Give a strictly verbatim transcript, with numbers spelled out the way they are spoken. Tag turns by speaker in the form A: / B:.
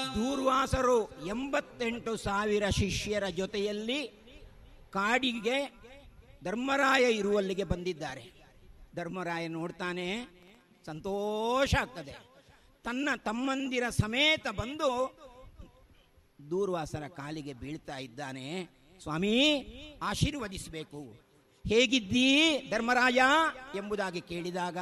A: ದೂರ್ವಾಸರು ಎಂಬತ್ತೆಂಟು ಸಾವಿರ ಶಿಷ್ಯರ ಜೊತೆಯಲ್ಲಿ ಕಾಡಿಗೆ ಧರ್ಮರಾಯ ಇರುವಲ್ಲಿಗೆ ಬಂದಿದ್ದಾರೆ. ಧರ್ಮರಾಯ ನೋಡ್ತಾನೆ, ಸಂತೋಷ ಆಗ್ತದೆ. ತನ್ನ ತಮ್ಮಂದಿರ ಸಮೇತ ಬಂದು ದೂರ್ವಾಸರ ಕಾಲಿಗೆ ಬೀಳ್ತಾ ಇದ್ದಾನೆ. ಸ್ವಾಮಿ, ಆಶೀರ್ವದಿಸಬೇಕು. ಹೇಗಿದ್ದೀ ಧರ್ಮರಾಯ ಎಂಬುದಾಗಿ ಕೇಳಿದಾಗ